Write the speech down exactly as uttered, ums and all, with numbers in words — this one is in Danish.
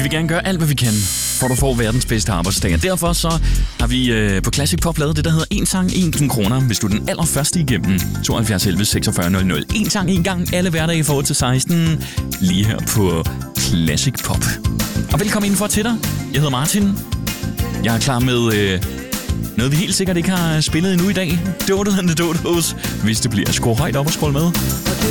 vil gerne gøre alt, hvad vi kan, for at du får verdens bedste arbejdsdag. Og derfor så har vi øh, på Classic Pop lavet det, der hedder En sang, en tusind kroner, hvis du er den allerførste igennem. tooghalvfjerds elleve seksogfyrre nul nul. En sang, en gang, alle hverdage fra otte til seksten. Lige her på Classic Pop. Og velkommen indenfor til dig. Jeg hedder Martin. Jeg er klar med øh, noget, vi helt sikkert ikke har spillet endnu i dag. Dodo and the Dodos. Hvis det bliver, skru højt op og skrål med.